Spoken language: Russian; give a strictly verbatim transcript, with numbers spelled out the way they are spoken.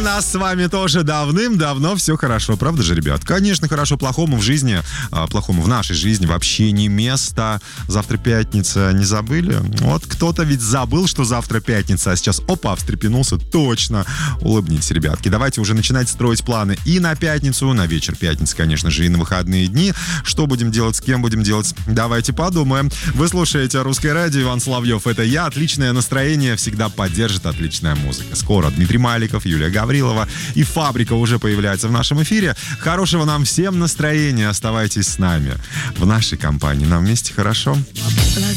нас с вами тоже давным-давно все хорошо. Правда же, ребят? Конечно, хорошо. Плохому в жизни, а, плохому в нашей жизни вообще не место. Завтра пятница. Не забыли? Вот кто-то ведь забыл, что завтра пятница, а сейчас, опа, встрепенулся. Точно. Улыбнитесь, ребятки. Давайте уже начинать строить планы и на пятницу, на вечер пятницы, конечно же, и на выходные дни. Что будем делать, с кем будем делать? Давайте подумаем. Вы слушаете «Русское радио», Иван Соловьев. Это я. Отличное настроение всегда поддержит отличная музыка. Скоро Дмитрий Маликов, Юлия Гаврилова и «Фабрика» уже появляется в нашем эфире. Хорошего нам всем настроения. Оставайтесь с нами в нашей компании. Нам вместе хорошо.